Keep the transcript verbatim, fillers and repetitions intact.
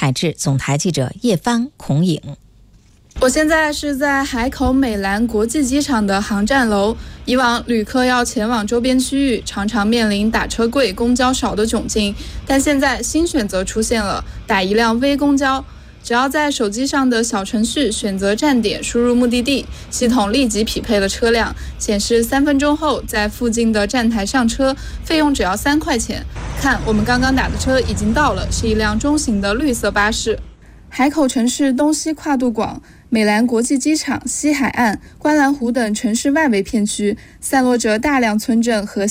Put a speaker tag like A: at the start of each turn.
A: 海志，总台记者叶帆、孔颖。
B: 我现在是在海口美兰国际机场的航站楼。以往旅客要前往周边区域，常常面临打车贵、公交少的窘境，但现在新选择出现了，打一辆微公交。只要在手机上的小程序选择站点，输入目的地，系统立即匹配了车辆，显示三分钟后在附近的站台上车，费用只要三块钱。看，我们刚刚打的车已经到了，是一辆中型的绿色巴士。海口城市东西跨度广，美兰国际机场、西海岸、观澜湖等城市外围片区，散落着大量村镇和